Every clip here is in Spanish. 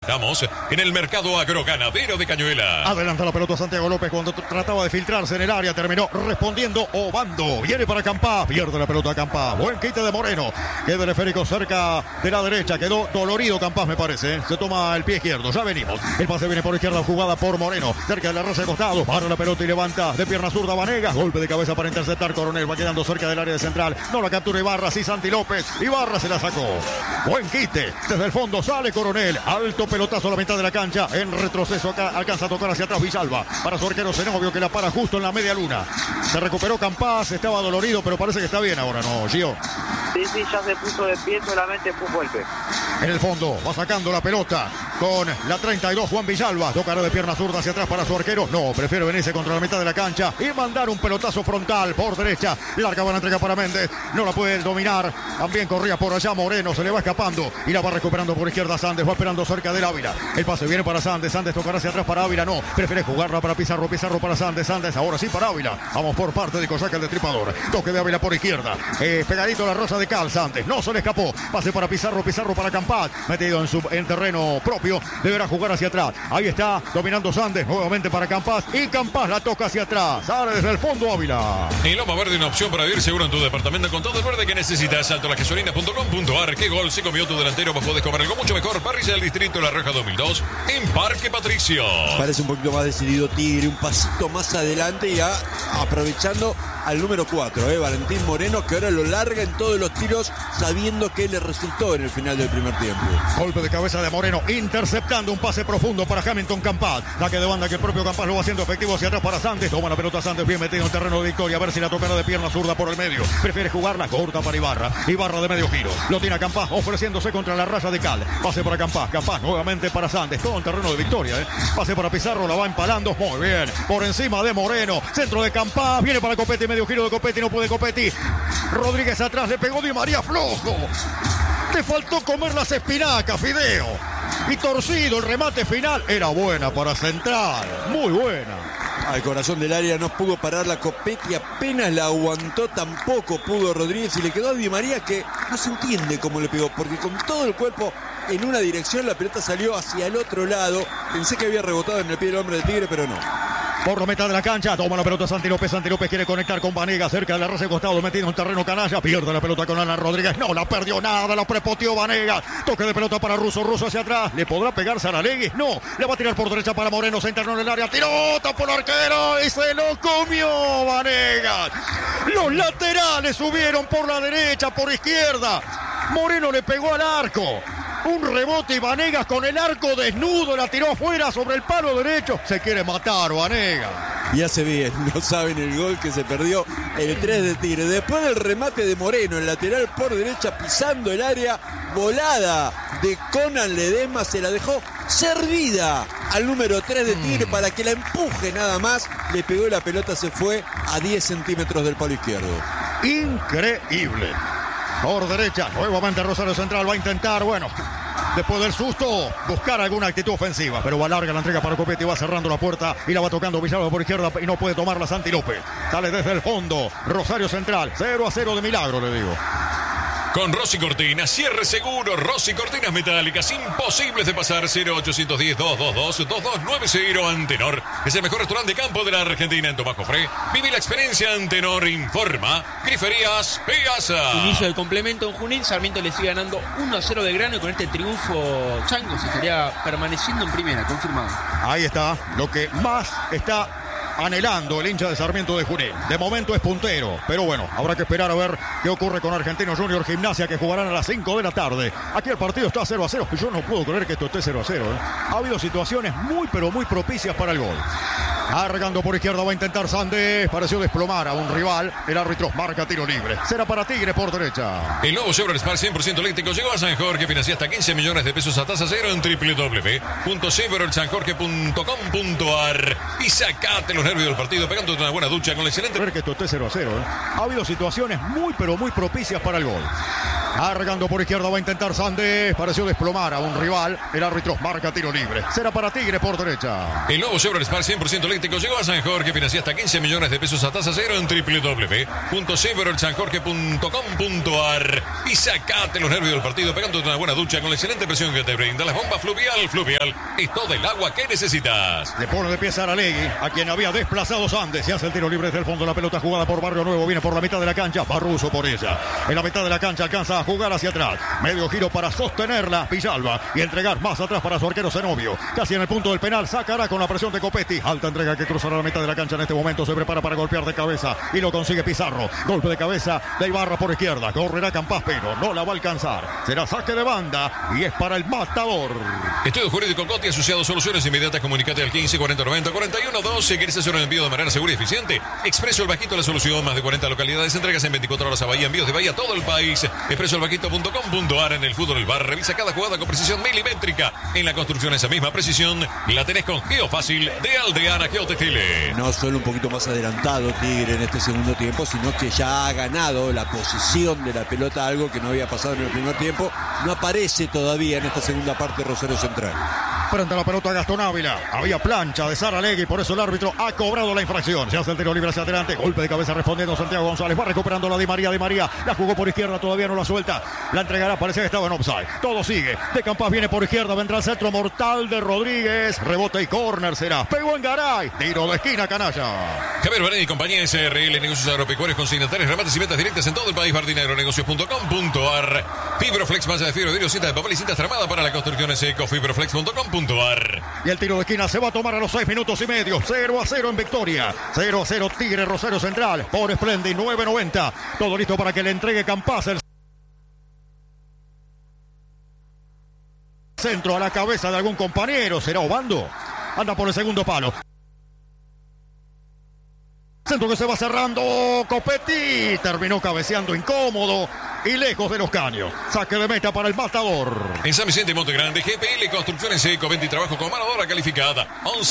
Estamos en el mercado agroganadero de Cañuelas. Adelanta la pelota Santiago López cuando trataba de filtrarse en el área. Terminó respondiendo Obando. Viene para Campás. Pierde la pelota Campás. Buen quite de Moreno. Queda el esférico cerca de la derecha. Quedó dolorido Campás, me parece. Se toma el pie izquierdo. Ya venimos. El pase viene por izquierda, jugada por Moreno. Cerca de la raza de costado. Para la pelota y levanta de pierna zurda Vanegas. Golpe de cabeza para interceptar Coronel. Va quedando cerca del área de central. No la captura Ibarra. Sí, Santi López. Ibarra se la sacó. Buen quite. Desde el fondo sale Coronel. Alto pelotazo a la mitad de la cancha. En retroceso acá alcanza a tocar hacia atrás Villalba. Para su arquero Zenobio, que la para justo en la media luna. Se recuperó Campás. Estaba dolorido, pero parece que está bien ahora, ¿no, Gio? Sí, ya se puso de pie, solamente fue un golpe. En el fondo va sacando la pelota con la 32 Juan Villalba. Tocará de pierna zurda hacia atrás para su arquero. No, prefiere venirse contra la mitad de la cancha y mandar un pelotazo frontal por derecha. Larga buena entrega para Méndez. No la puede dominar. También corría por allá Moreno. Se le va escapando y la va recuperando por izquierda Sandes. Va esperando cerca del Ávila. El pase viene para Sandes. Sandes tocará hacia atrás para Ávila. No, prefiere jugarla para Pizarro. Pizarro para Sandes. Sandes ahora sí para Ávila. Vamos por parte de Coyaca el destripador. Toque de Ávila por izquierda. Pegadito a la rosa de Cal. Sandes no se le escapó. Pase para Pizarro. Pizarro para Campás. Metido en terreno propio. Deberá jugar hacia atrás. Ahí está dominando Sandes. Nuevamente para Campás. Y Campás la toca hacia atrás. Sale desde el fondo Ávila. Y Loma Verde, una opción para vivir seguro en tu departamento con todo el verde que necesitas. Saltolagasolina.com.ar. ¿Qué gol se comió tu delantero? Vos podés comer algo mucho mejor. Parrilla del Distrito La Roja 2002 en Parque Patricio. Parece un poquito más decidido Tigre. Un pasito más adelante y ya aprovechando al número 4, Valentín Moreno, que ahora lo larga en todos los tiros sabiendo que le resultó en el final del primer tiempo. Golpe de cabeza de Moreno, interceptando un pase profundo para Hamilton Campás. La que de banda que el propio Campás lo va haciendo efectivo hacia atrás para Santos. Toma la pelota Santos, bien metido en terreno de victoria. A ver si la tocará de pierna zurda por el medio. Prefiere jugarla corta para Ibarra. Ibarra de medio giro. Lo tiene a Campás ofreciéndose contra la raya de Cal. Pase para Campás. Campás nuevamente para Santos. Todo en terreno de victoria. Pase para Pizarro, la va empalando. Muy bien. Por encima de Moreno. Centro de Campás. Viene para Copetti. Medio giro de Copetti. No puede Copetti. Rodríguez atrás. Le pegó Di María flojo. Te faltó comer las espinacas, Fideo. Y torcido el remate final. Era buena para Central. Muy buena. Al corazón del área no pudo parar la Copetti, apenas la aguantó, tampoco pudo Rodríguez y le quedó a Di María, que no se entiende cómo le pegó, porque con todo el cuerpo en una dirección la pelota salió hacia el otro lado. Pensé que había rebotado en el pie del hombre del Tigre, pero no. Por la mitad de la cancha, toma la pelota Santi López. Santi López quiere conectar con Vanegas cerca de la raza de costado, metido en terreno canalla. Pierde la pelota con Alan Rodríguez. No la perdió nada, la prepoteó Vanegas. Toque de pelota para Russo. Russo hacia atrás. ¿Le podrá pegar Saralegui? No. Le va a tirar por derecha para Moreno. Se internó en el área. Tiró, tapó el arquero y se lo comió Vanegas. Los laterales subieron por la derecha, por izquierda. Moreno le pegó al arco. Un rebote y Vanegas con el arco desnudo la tiró afuera sobre el palo derecho. Se quiere matar Vanegas. Y hace bien, no saben el gol que se perdió, el 3 de Tigre. Después del remate de Moreno, el lateral por derecha pisando el área, volada de Conan Ledesma, se la dejó servida al número 3 de Tigre para que la empuje nada más. Le pegó y la pelota se fue a 10 centímetros del palo izquierdo. Increíble. Por derecha, nuevamente Rosario Central va a intentar, bueno, después del susto, buscar alguna actitud ofensiva. Pero va larga la entrega para Copetti, va cerrando la puerta y la va tocando Villalba por izquierda y no puede tomarla Santi López. Sale desde el fondo, Rosario Central, 0-0 de milagro, le digo. Con Rossi Cortinas, cierre seguro, Rossi Cortinas metálicas, imposibles de pasar. 0810-222-2290. Antenor es el mejor restaurante de campo de la Argentina en Tomás Jofré. Vive la experiencia. Antenor informa. Griferías Piazza. Inicio del complemento en Junín. Sarmiento le sigue ganando 1-0 de grano y con este triunfo Chango se estaría permaneciendo en primera, confirmado. Ahí está, lo que más está anhelando el hincha de Sarmiento de Junín. De momento es puntero, pero bueno, habrá que esperar a ver qué ocurre con Argentino Junior Gimnasia, que jugarán a las 5 de la tarde. Aquí el partido está 0-0. Yo no puedo creer que esto esté 0-0. Ha habido situaciones muy, pero muy propicias para el gol. Cargando por izquierda va a intentar Sandes. Pareció desplomar a un rival. El árbitro marca tiro libre. Será para Tigre por derecha. El nuevo Chevrolet Spark 100% eléctrico llegó a San Jorge. Financia hasta 15 millones de pesos a tasa cero en www.chevroletsanjorge.com.ar. Y sacate los nervios del partido pegándote una buena ducha con la excelente. Ver que esto esté 0-0. Ha habido situaciones muy, pero muy propicias para el gol. Cargando por izquierda va a intentar Sandes. Pareció desplomar a un rival. El árbitro marca tiro libre. Será para Tigre por derecha. El nuevo Chevrolet Spark 100% eléctrico llegó a San Jorge. Financia hasta 15 millones de pesos a tasa cero en www.chevroletsanjorge.com.ar. Y sacate los nervios del partido pegándote una buena ducha con la excelente presión que te brinda las bombas Fluvial. Fluvial es todo el agua que necesitas. Le pone de pie Saralegui, a quien había desplazado Sandes. Se hace el tiro libre desde el fondo. La pelota jugada por Barrio Nuevo. Viene por la mitad de la cancha. Barruso por ella. En la mitad de la cancha alcanza a jugar hacia atrás. Medio giro para sostenerla Villalba y entregar más atrás para su arquero Zenobio. Casi en el punto del penal. Sacará con la presión de Copetti. Alta entrega que cruzará la mitad de la cancha en este momento. Se prepara para golpear de cabeza y lo consigue Pizarro. Golpe de cabeza de Ibarra por izquierda. Correrá Campas, pero no la va a alcanzar. Será saque de banda y es para el Matador. Estudio Jurídico Coti asociado. Soluciones inmediatas. Comunicate al 15 40 90 41 12. ¿Querés hacer un envío de manera segura y eficiente? Expreso El Vaquito, la solución. Más de 40 localidades. Entregas en 24 horas a Bahía. Envíos de Bahía a todo el país. expresoelvaquito.com.ar. En el fútbol del bar. Revisa cada jugada con precisión milimétrica. En la construcción esa misma precisión la tenés con Geofácil de Aldeana Geotextiles. No solo un poquito más adelantado Tigre en este segundo tiempo, sino que ya ha ganado la posición de la pelota, algo que no había pasado en el primer tiempo. No aparece todavía en esta segunda parte Rosario Central. Frente a la pelota Gastón Ávila. Había plancha de Saralegui, por eso el árbitro ha cobrado la infracción. Se hace el tiro libre hacia adelante. Golpe de cabeza respondiendo Santiago González. Va recuperando la Di María. Di María la jugó por izquierda, todavía no la suelta. La entregará, parecía que estaba en offside. Todo sigue. De Campas viene por izquierda. Vendrá el centro mortal de Rodríguez. Rebote y córner será. Pegó en Garay. Tiro de esquina, canalla. Javier Barén y compañía SRL, negocios agropecuarios, consignatarios, remates y ventas directas en todo el país. Bardinaagronegocios.com.ar. Fibroflex, malla de fibra, vidrio, cinta de papel y cinta tramada para la construcción seco. Fibroflex.com.ar. Y el tiro de esquina se va a tomar a los 6 minutos y medio. 0-0 en victoria. 0-0 Tigre Rosario Central. Por Splendid 9.90. Todo listo para que le entregue Campas el centro a la cabeza de algún compañero. ¿Será Obando? Anda por el segundo palo. Centro que se va cerrando. Copetti terminó cabeceando incómodo y lejos de los caños. Saque de meta para el Matador. En San Vicente y Monte Grande, GPL Construcciones Seco, venta y trabajo con mano de obra calificada.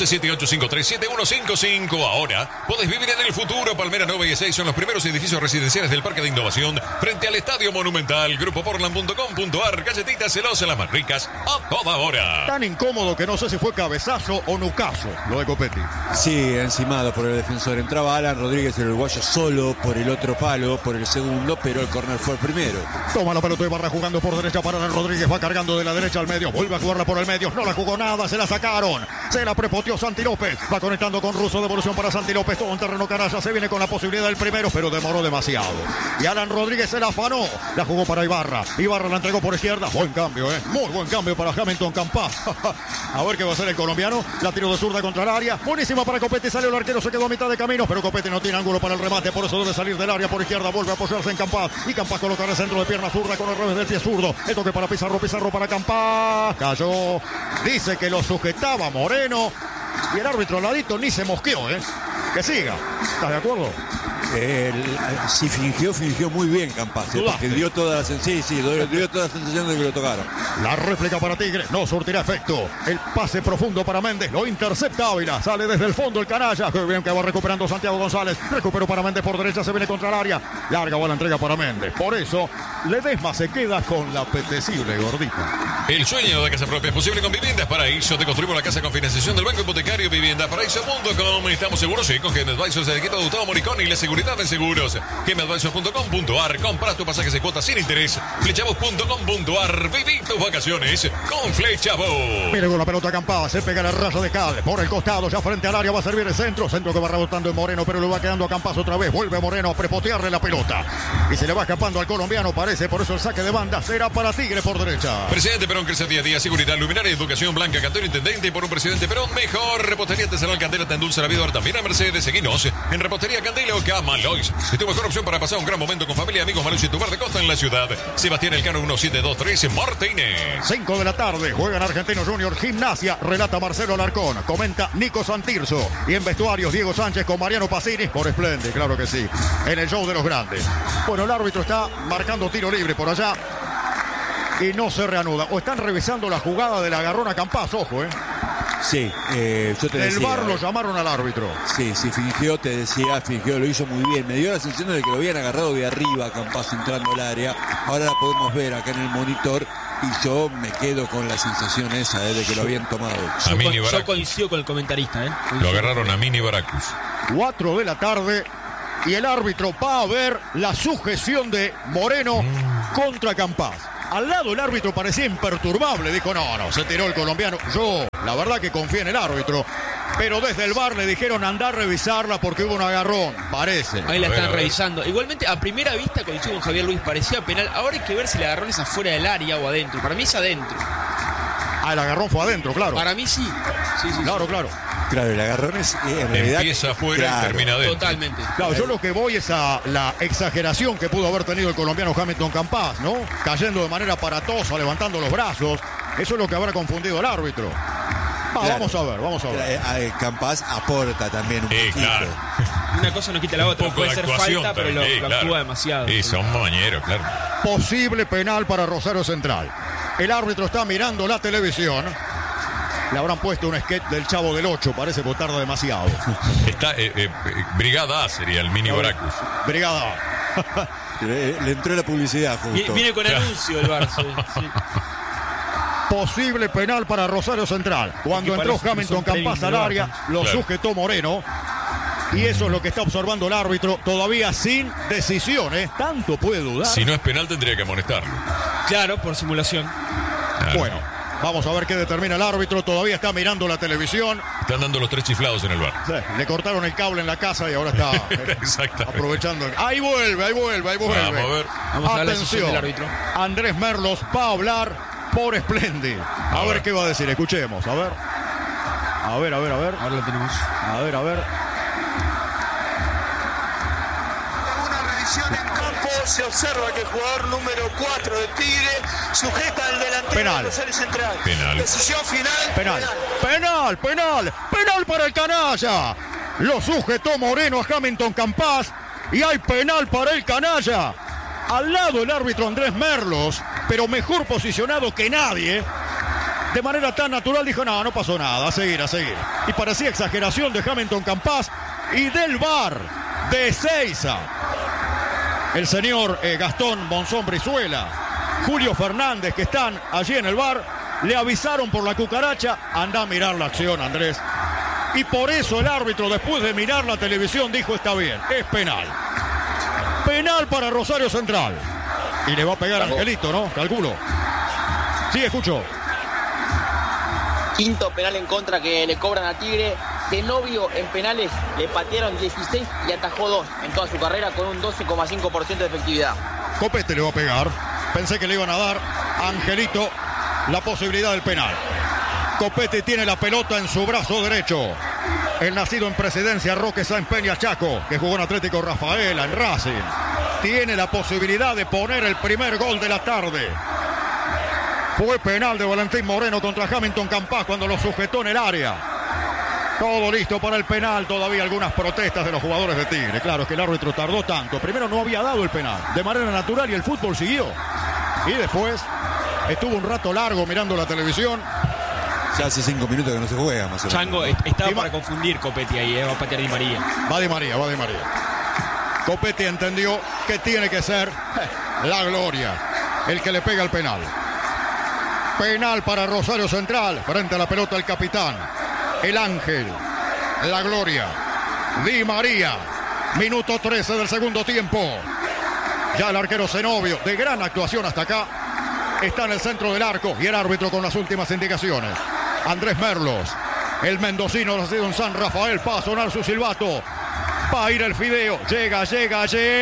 1178537155. Ahora podés vivir en el futuro. Palmera 9 y 6 son los primeros edificios residenciales del Parque de Innovación frente al Estadio Monumental. Grupoportland.com.ar. Galletitas celosas, las más ricas a toda hora. Tan incómodo que no sé si fue cabezazo o nucazo lo de Copetti. Sí, encimado por el defensor. Entraba Alan Rodríguez, el uruguayo, solo por el otro palo, por el segundo, pero el córner fue el primero. Toma la pelota de Barra jugando por derecha para Alan Rodríguez. Va cargando de la derecha al medio. Vuelve a jugarla por el medio. No la jugó nada. Se la sacaron. Se la prepoteó Santi López. Va conectando con Russo. Devolución para Santi López. Todo en terreno canalla. Se viene con la posibilidad del primero, pero demoró demasiado. Y Alan Rodríguez se la afanó. La jugó para Ibarra. Ibarra la entregó por izquierda. Buen cambio, Muy buen cambio para Hamilton Campas. A ver qué va a hacer el colombiano. La tiró de zurda contra el área. Buenísima para Copetti. Salió el arquero. Se quedó a mitad de camino, pero Copetti no tiene ángulo para el remate. Por eso debe salir del área por izquierda. Vuelve a apoyarse en Campas. Y Campas colocará el centro de pierna zurda con el revés del pie zurdo. El toque para Pizarro. Pizarro para Campas. Cayó. Dice que lo sujetaba Moreno. Y el árbitro al ladito ni se mosqueó, Que siga. ¿Estás de acuerdo? Si fingió muy bien Campas, porque dio toda la sensación de que lo tocaron. La réplica para Tigre no surtirá efecto. El pase profundo para Méndez, lo intercepta Ávila, sale desde el fondo el canalla. Que bien que va recuperando Santiago González. Recuperó para Méndez por derecha, se viene contra el área. Larga va la entrega para Méndez. Por eso, Ledesma se queda con la apetecible gordita. El sueño de casa propia es posible con Viviendas Paraíso. Te construimos la casa con financiación del Banco Hipotecario. Viviendaparaíso.com. Estamos seguros, sí, con Game Advisors, el equipo de Gustavo Moricón y la seguridad de seguros. GameAdvisors.com.ar. Compra tu pasaje de cuotas sin interés. Flechabus.com.ar. Viví tus vacaciones con Flechabus. Mire con la pelota Campas. Se pega la raya de Cal. Por el costado, ya frente al área va a servir el centro. Centro que va rebotando en Moreno, pero lo va quedando a Campas otra vez. Vuelve Moreno a prepotearle la pelota. Y se le va escapando al colombiano, parece. Por eso el saque de banda será para Tigre por derecha. Presidente Perón crece día a día. Seguridad, luminaria, educación, Blanca Cantero, intendente. Y por un presidente Perón mejor. Repostería artesanal Candela te endulza la vida. Ahora también a Mercedes. Seguinos en Repostería Candela o Camalois. Es tu mejor opción para pasar un gran momento con familia, amigos. Malois y tu bar de costa en la ciudad. Sebastián Elcano 1723 Martínez. 5 de la tarde. Juegan Argentino Junior. Gimnasia. Relata Marcelo Alarcón. Comenta Nico Santirso. Y en vestuarios Diego Sánchez con Mariano Pacini. Por Splendid, claro que sí. En el show de los grandes. Bueno, el árbitro está marcando tiro libre por allá. Y no se reanuda. O están revisando la jugada del agarrón a Campas. Ojo, Sí, yo te Del decía. VAR lo llamaron al árbitro. Sí, fingió, te decía, lo hizo muy bien. Me dio la sensación de que lo habían agarrado de arriba a Campazzo entrando al área. Ahora la podemos ver acá en el monitor y yo me quedo con la sensación esa de que lo habían tomado. Yo coincido con el comentarista. Lo agarraron a Mini Baracus. 4 de la tarde y el árbitro va a ver la sujeción de Moreno contra Campaz. Al lado el árbitro parecía imperturbable, dijo no, se tiró el colombiano. Yo, la verdad que confío en el árbitro, pero desde el VAR le dijeron andar a revisarla porque hubo un agarrón, parece. Ahí la están revisando. Igualmente, a primera vista, coincido con Javier Luis, parecía penal. Ahora hay que ver si el agarrón es afuera del área o adentro. Para mí es adentro. Ah, el agarrón fue adentro, claro. Para mí sí. Sí. Claro, el agarrón es en realidad empieza afuera y termina adentro. Totalmente. Claro, yo lo que voy es a la exageración que pudo haber tenido el colombiano Hamilton Campaz, ¿no? Cayendo de manera aparatosa, levantando los brazos. Eso es lo que habrá confundido el árbitro. Claro. Vamos a ver. Campaz aporta también un poquito. Claro. Una cosa no quita la otra. Puede ser falta, pero lo actúa demasiado. Sí, son mañeros, claro. Posible penal para Rosario Central. El árbitro está mirando la televisión. Le habrán puesto un sketch del Chavo del 8, parece que tarda demasiado. Está Brigada A sería el Mini Baracus. Brigada. Le entró la publicidad justo. Viene con anuncio el Barça. Sí. Posible penal para Rosario Central. Cuando entró Hamilton Campaz al área, lo sujetó Moreno. Y eso es lo que está observando el árbitro, todavía sin decisiones. Tanto puede dudar. Si no es penal, tendría que amonestarlo. Claro, por simulación. Claro. Bueno, vamos a ver qué determina el árbitro. Todavía está mirando la televisión. Están dando los 3 chiflados en el bar. Sí, le cortaron el cable en la casa y ahora está aprovechando. Ahí vuelve. Vamos a ver. Vamos a ver la decisión del árbitro. Andrés Merlos va a hablar por Splendid. A ver qué va a decir. Escuchemos. A ver. Ahora lo tenemos. A ver. En campo se observa que el jugador número 4 de Tigre sujeta al delantero penal. de Rosario Central. Penal. Decisión final. Penal para el canalla. Lo sujetó Moreno a Hamilton Campaz y hay penal para el canalla. Al lado el árbitro Andrés Merlos, pero mejor posicionado que nadie. De manera tan natural dijo, no pasó nada, a seguir. Y parecía exageración de Hamilton Campaz y del VAR de Ezeiza. El señor Gastón Monzón Brizuela, Julio Fernández, que están allí en el VAR, le avisaron por la cucaracha, anda a mirar la acción, Andrés. Y por eso el árbitro, después de mirar la televisión, dijo, está bien, es penal. Penal para Rosario Central. Y le va a pegar a Angelito, ¿no? Calculo. Sí, escucho. Quinto penal en contra que le cobran a Tigre. Zenobio en penales le patearon 16 y atajó 2 en toda su carrera con un 12,5% de efectividad. Copete le va a pegar. Pensé que le iban a dar a Angelito la posibilidad del penal. Copete tiene la pelota en su brazo derecho. El nacido en Presidencia, Roque Sáenz Peña Chaco, que jugó en Atlético Rafaela, en Racing, tiene la posibilidad de poner el primer gol de la tarde. Fue penal de Valentín Moreno contra Hamilton Campaz cuando lo sujetó en el área. Todo listo para el penal, todavía algunas protestas de los jugadores de Tigre. Claro, es que el árbitro tardó tanto. Primero no había dado el penal de manera natural y el fútbol siguió. Y después estuvo un rato largo mirando la televisión. Ya hace 5 minutos que no se juega, más o menos. Chango, estaba para confundir Copetti ahí, va a patear Di María. Va Di María. Copetti entendió que tiene que ser la Gloria el que le pega el penal. Penal para Rosario Central, frente a la pelota el capitán, el ángel, la Gloria, Di María. Minuto 13 del segundo tiempo. Ya el arquero Zenobio, de gran actuación hasta acá, está en el centro del arco y el árbitro con las últimas indicaciones. Andrés Merlos, el mendocino nacido en San Rafael, va a sonar su silbato. Va a ir el fideo, llega.